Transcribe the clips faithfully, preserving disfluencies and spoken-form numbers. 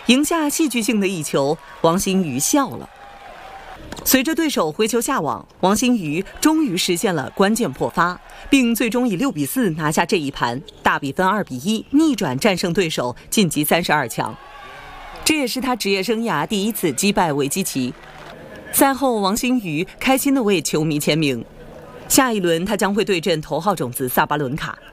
赢下戏剧性的一球，王欣瑜笑了。随着对手回球下网，王欣瑜终于实现了关键破发，并最终以六比四拿下这一盘，大比分二比一逆转战胜对手，晋级三十二强。这也是他职业生涯第一次击败维基奇。赛后，王欣瑜开心地为球迷签名。下一轮他将会对阵头号种子萨巴伦卡。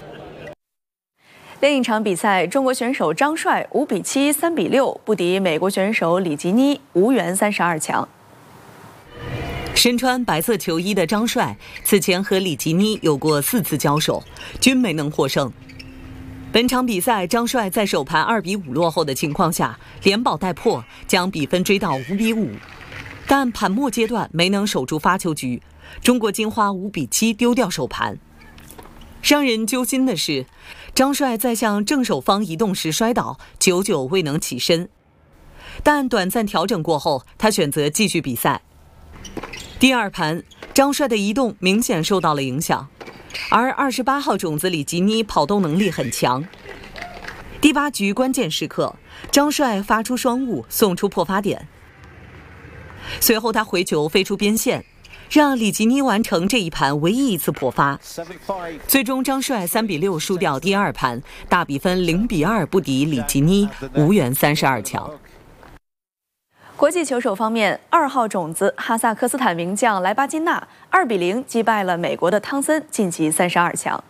另一场比赛，中国选手张帅五比七、三比六不敌美国选手里吉尼，无缘三十二强。 身穿白色球衣的张帅，此前和里吉尼有过四次交手，均没能获胜。本场比赛，张帅在首盘二比五落后的情况下，连保带破，将比分追到五比五。但盘末阶段没能守住发球局，中国金花五比七丢掉首盘。让人揪心的是，张帅在向正手方移动时摔倒，久久未能起身。但短暂调整过后，他选择继续比赛。第二盘，张帅的移动明显受到了影响，而二十八号种子里吉尼跑动能力很强。第八局关键时刻，张帅发出双误，送出破发点。随后他回球飞出边线，让里吉尼完成这一盘唯一一次破发。最终张帅三比六输掉第二盘，大比分零比二不敌里吉尼，无缘三十二强。 国际球手方面，二号种子哈萨克斯坦名将莱巴金纳二比零击败了美国的汤森，晋级三十二强。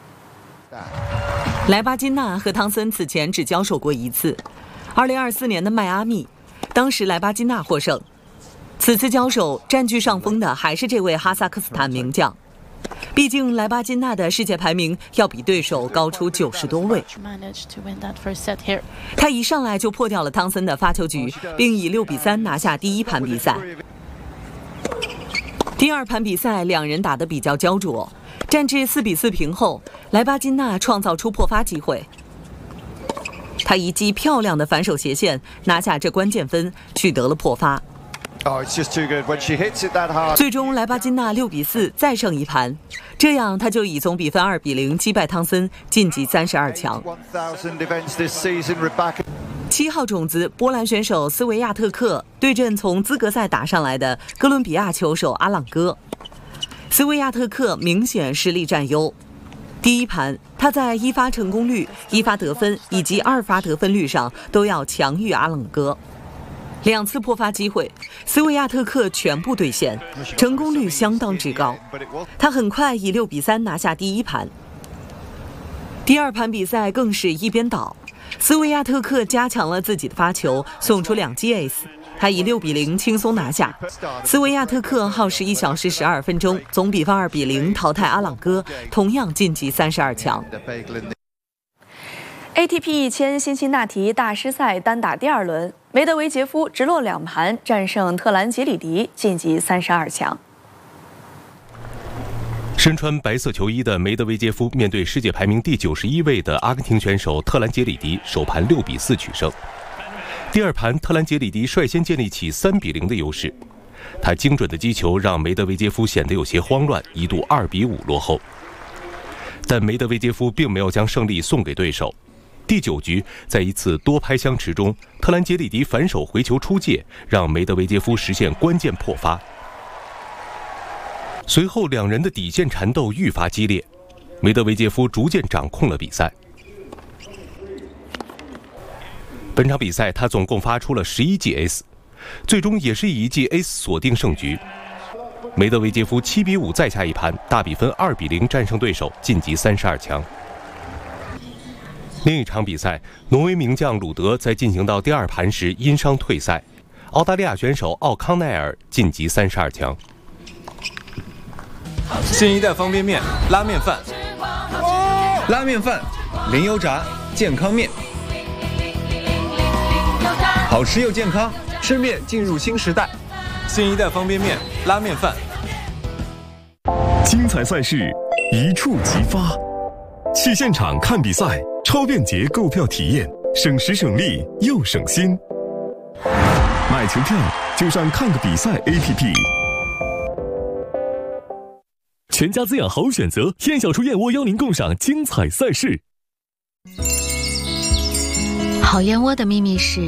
莱巴金纳和汤森此前只交手过一次，二零二四年的迈阿密，当时莱巴金纳获胜。此次交手占据上风的还是这位哈萨克斯坦名将，毕竟莱巴金纳的世界排名要比对手高出九十多位。他一上来就破掉了汤森的发球局，并以六比三拿下第一盘比赛。第二盘比赛两人打得比较焦灼，战至四比四平后，莱巴金纳创造出破发机会，他一记漂亮的反手斜线拿下这关键分，取得了破发。最终莱巴金纳六比四再胜一盘，这样他就以总比分二比零击败汤森，晋级三十二强。七号种子波兰选手斯维亚特克对阵从资格赛打上来的哥伦比亚球手阿朗戈。斯维亚特克明显实力占优，第一盘他在一发成功率、一发得分以及二发得分率上都要强于阿朗戈。两次破发机会，斯维亚特克全部兑现，成功率相当之高。他很快以六比三拿下第一盘。第二盘比赛更是一边倒，斯维亚特克加强了自己的发球，送出两记 ace， 他以六比零轻松拿下。斯维亚特克耗时一小时十二分钟，总比分二比零淘汰阿朗戈，同样晋级三十二强。 A T P 一千辛辛那提大师赛单打第二轮，梅德韦杰夫直落两盘战胜特兰杰里迪，晋级三十二强。 身穿白色球衣的梅德韦杰夫面对世界排名第九十一位的阿根廷选手特兰杰里迪，首盘六比四取胜。第二盘，特兰杰里迪率先建立起三比零的优势，他精准的击球让梅德韦杰夫显得有些慌乱，一度二比五落后。但梅德韦杰夫并没有将胜利送给对手。第九局，在一次多拍相持中，特兰杰里迪反手回球出界，让梅德韦杰夫实现关键破发。随后，两人的底线缠斗愈发激烈，梅德韦杰夫逐渐掌控了比赛。本场比赛，他总共发出了十一记 ace， 最终也是以一记 ace 锁定胜局。梅德韦杰夫七比五再下一盘，大比分二比零战胜对手，晋级三十二强。另一场比赛，挪威名将鲁德在进行到第二盘时因伤退赛，澳大利亚选手奥康奈尔晋级三十二强。 新一代方便面拉面饭，拉面饭零油炸健康面，好吃又健康，吃面进入新时代。新一代方便面拉面饭， 精彩赛事一触即发，去现场看比赛。超便捷购票体验，省时省力又省心。买球票就上看个比赛 A P P。全家滋养好选择，燕小厨燕窝邀您共赏精彩赛事。 好燕窝的秘密是